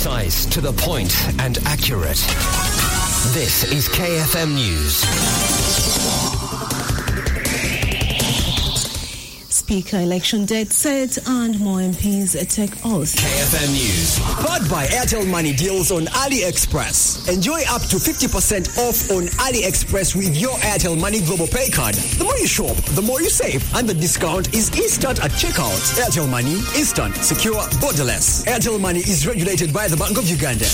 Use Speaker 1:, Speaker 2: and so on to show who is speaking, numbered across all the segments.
Speaker 1: Concise, to the point, and accurate. This is KFM News.
Speaker 2: Speaker election date set and more MPs take oath.
Speaker 1: KFM News.
Speaker 3: Powered by Airtel Money deals on AliExpress. Enjoy up to 50% off on AliExpress with your Airtel Money Global Pay card. The more you shop, the more you save. And the discount is instant at checkout. Airtel Money, instant, secure, borderless. Airtel Money is regulated by the Bank of Uganda.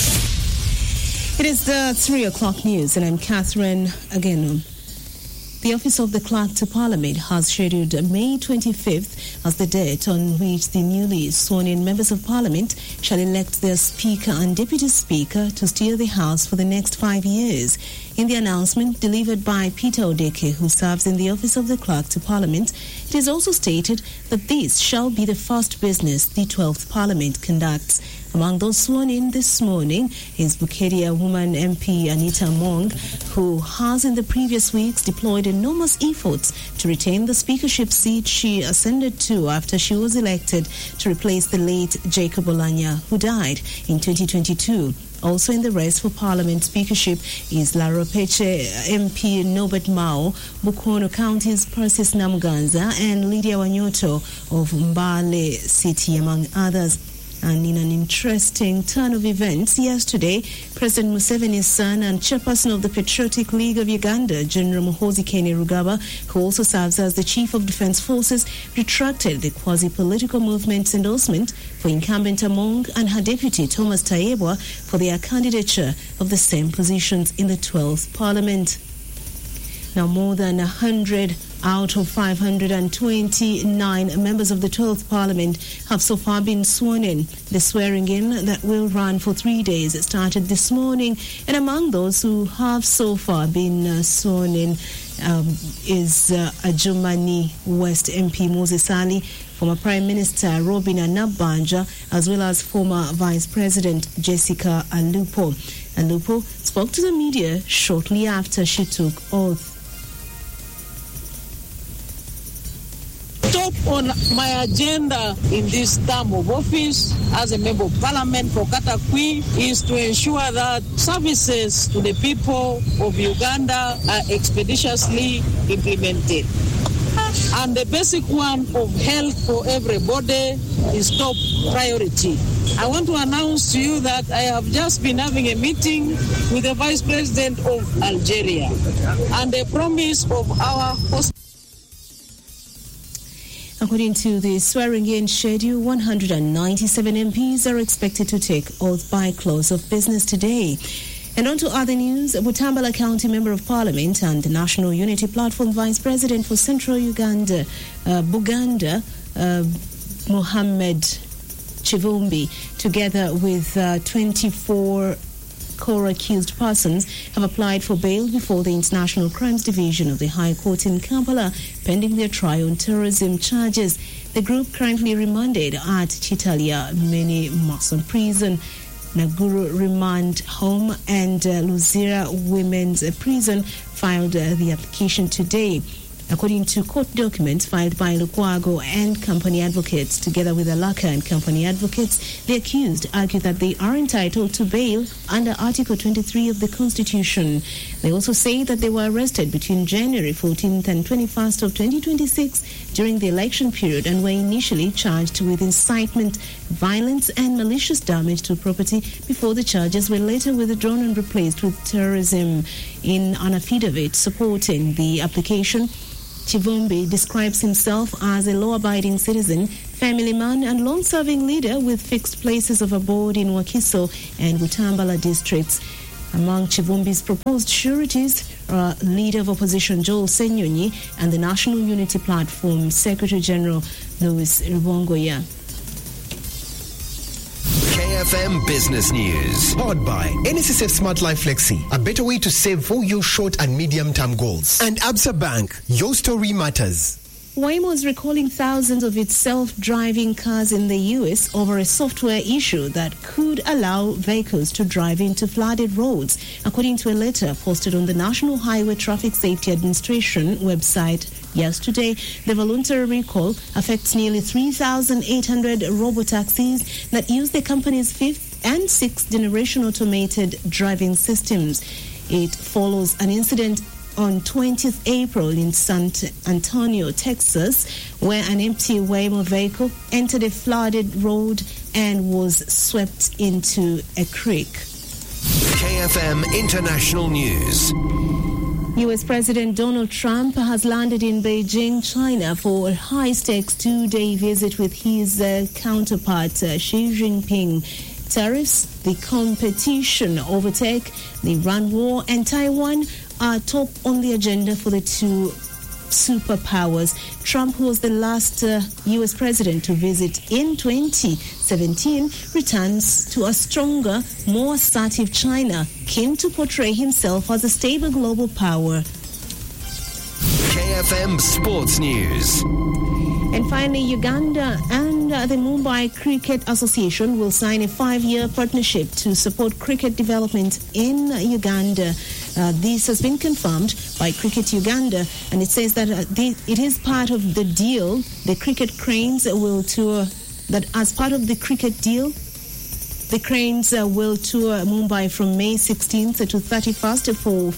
Speaker 2: It is the 3 o'clock news and I'm Catherine Agenu. The Office of the Clerk to Parliament has scheduled May 25th as the date on which the newly sworn-in members of Parliament shall elect their Speaker and Deputy Speaker to steer the House for the next 5 years. In the announcement delivered by Peter Odeke, who serves in the Office of the Clerk to Parliament, it is also stated that this shall be the first business the 12th Parliament conducts. Among those sworn in this morning is Bukeria woman MP Anita Mong, who has in the previous weeks deployed enormous efforts to retain the speakership seat she ascended to after she was elected to replace the late Jacob Olanya, who died in 2022. Also in the race for Parliament speakership is Laropeche MP Norbert Mao, Bukono County's Persis Namganza, and Lydia Wanyoto of Mbale City, among others. And in an interesting turn of events, yesterday, President Museveni's son and chairperson of the Patriotic League of Uganda, General Muhoozi Kainerugaba, who also serves as the Chief of Defence Forces, retracted the quasi-political movement's endorsement for incumbent Among and her deputy, Thomas Tayebwa, for their candidature of the same positions in the 12th Parliament. Now, more than 100 out of 529 members of the 12th Parliament have so far been sworn in. The swearing in that will run for 3 days started this morning, and among those who have so far been sworn in is Adjumani West MP Moses Ali, former Prime Minister Robin Anabanja, as well as former Vice President Jessica Alupo. Alupo spoke to the media shortly after she took oath.
Speaker 4: Top on my agenda in this term of office as a member of Parliament for Katakwi is to ensure that services to the people of Uganda are expeditiously implemented. And the basic one of health for everybody is top priority. I want to announce to you that I have just been having a meeting with the Vice President of Algeria, and the promise of our hospital.
Speaker 2: According to the swearing-in schedule, 197 MPs are expected to take oath by close of business today. And on to other news, Butambala County Member of Parliament and the National Unity Platform Vice President for Central Uganda, Buganda, Mohammed Chivumbi, together with 24 core-accused persons, have applied for bail before the International Crimes Division of the High Court in Kampala, pending their trial on terrorism charges. The group currently remanded at Chitalia Mini Mason Prison, Naguru Remand Home, and Luzira Women's Prison filed the application today. According to court documents filed by Lukwago and company advocates, together with Alaka and company advocates, the accused argue that they are entitled to bail under Article 23 of the Constitution. They also say that they were arrested between January 14th and 21st of 2026 during the election period and were initially charged with incitement, violence and malicious damage to property before the charges were later withdrawn and replaced with terrorism. In an affidavit supporting the application, Chivumbi describes himself as a law-abiding citizen, family man and long-serving leader with fixed places of abode in Wakiso and Butambala districts. Among Chivumbi's proposed sureties are leader of opposition Joel Senyonyi and the National Unity Platform Secretary General Louis Rubongoya.
Speaker 1: KFM Business News.
Speaker 5: Powered by NSSF Smart Life Flexi, a better way to save for your short and medium-term goals. And Absa Bank, your story matters.
Speaker 2: Waymo is recalling thousands of its self-driving cars in the U.S. over a software issue that could allow vehicles to drive into flooded roads, according to a letter posted on the National Highway Traffic Safety Administration website yesterday. The voluntary recall affects nearly 3,800 robotaxis that use the company's fifth and 6th-generation automated driving systems. It follows an incident on 20th April in San Antonio, Texas, where an empty Waymo vehicle entered a flooded road and was swept into a creek.
Speaker 1: KFM International News.
Speaker 2: U.S. President Donald Trump has landed in Beijing, China for a high-stakes 2-day visit with his counterpart Xi Jinping. Tariffs, the competition over tech, the Iran war and Taiwan are top on the agenda for the two superpowers. Trump, who was the last U.S. president to visit in 2017, returns to a stronger, more assertive China, keen to portray himself as a stable global power.
Speaker 1: KFM Sports News.
Speaker 2: And finally, Uganda and the Mumbai Cricket Association will sign a 5-year partnership to support cricket development in Uganda. This has been confirmed by Cricket Uganda, and it says that it is part of the deal. The Cricket Cranes will tour, that as part of the cricket deal, the Cranes will tour Mumbai from May 16th to 31st for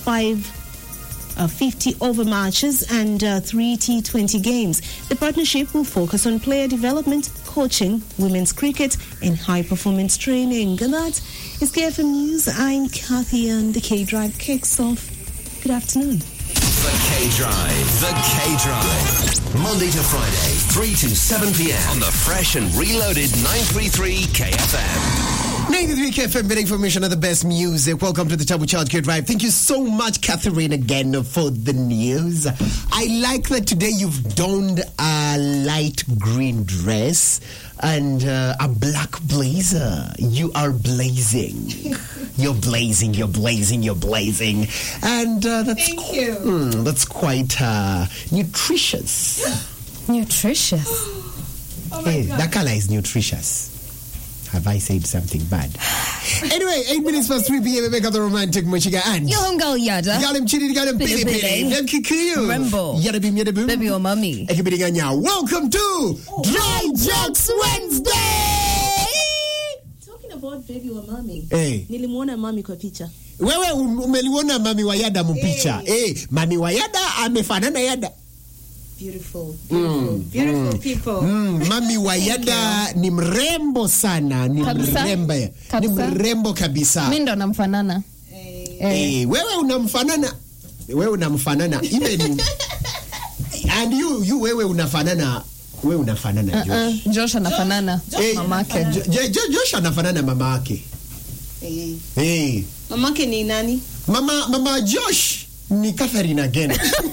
Speaker 2: 50 over matches and 3 T20 games. The partnership will focus on player development, coaching, women's cricket, and high-performance training. And that is KFM News. I'm Kathy, and the K-Drive kicks off. Good afternoon.
Speaker 1: The K-Drive. Monday to Friday, 3 to 7 p.m. on the fresh and reloaded 933 KFM.
Speaker 5: 93 KFM, better information and the best music. Welcome to the Tabu Charge K-Drive. Thank you so much, Catherine, again for the news. I like that today you've donned a light green dress and a black blazer. You are blazing. You're blazing. And that's quite nutritious.
Speaker 6: Nutritious?
Speaker 5: Hey, that color is nutritious. Have I said something bad? Anyway, 8 minutes past 3 p.m. Make up the romantic Mochiga and
Speaker 6: Yo girl yada.
Speaker 5: Galim chidi galim pili pili. Dem kikuyu.
Speaker 6: Remember.
Speaker 5: Yada bim yada boom.
Speaker 6: Baby or mommy.
Speaker 5: Welcome to Dry Jokes Wednesday.
Speaker 2: Talking about baby or mommy.
Speaker 5: Hey.
Speaker 2: Nilimuona mami kwa picha.
Speaker 5: Wewe umeliona mami wa yada mpicha. Mami wa yada amefanana yada.
Speaker 2: Beautiful people.
Speaker 5: Mami wa yada ni mrembo sana, ni mrembo kabisa.
Speaker 6: Mimi ndo namfanana.
Speaker 5: Wewe unamfanana. Even and you wewe unafanana Josh.
Speaker 6: Josh anafanana mamake.
Speaker 5: Josh anafanana mamake.
Speaker 2: Mamake ni nani?
Speaker 5: Mama Josh ni Catherine again.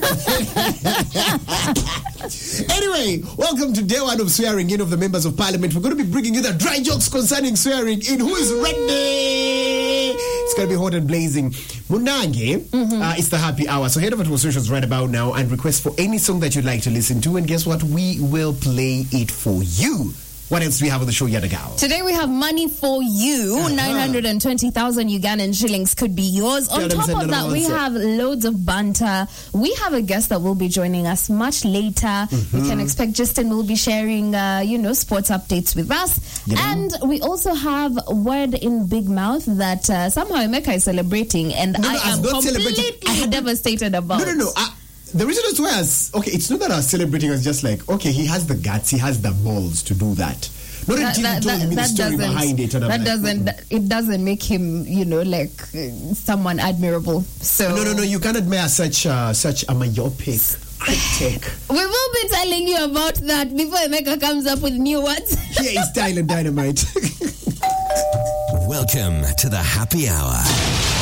Speaker 5: Anyway, welcome to day 1 of swearing in of the members of parliament. We're going to be bringing you the dry jokes concerning swearing in. Who is ready? It's going to be hot and blazing. Munange, it's the happy hour. So head over to our socials right about now and request for any song that you'd like to listen to. And guess what? We will play it for you. What else do we have on the show, Yadagal?
Speaker 6: Today we have money for you. 920,000 Ugandan shillings could be yours. On top of that, we have loads of banter. We have a guest that will be joining us much later. You can expect Justin will be sharing, sports updates with us. And we also have word in Big Mouth that somehow Emeka is celebrating, and I am completely devastated about.
Speaker 5: No. The reason is why, it's not that I was celebrating. It's just like, okay, he has the guts, he has the balls to do that. Not until you told me the story behind it. And
Speaker 6: it doesn't make him, someone admirable. So
Speaker 5: no, you can't admire such a myopic critic.
Speaker 6: We will be telling you about that before Emeka comes up with new words.
Speaker 5: Here is Style and Dynamite.
Speaker 1: Welcome to the happy hour.